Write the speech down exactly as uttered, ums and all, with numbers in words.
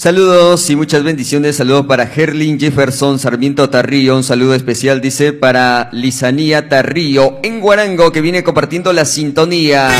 Saludos y muchas bendiciones. Saludos para Herlin Jefferson Sarmiento Tarrío. Un saludo especial, dice, para Lisanía Tarrío en Guarango, que viene compartiendo la sintonía.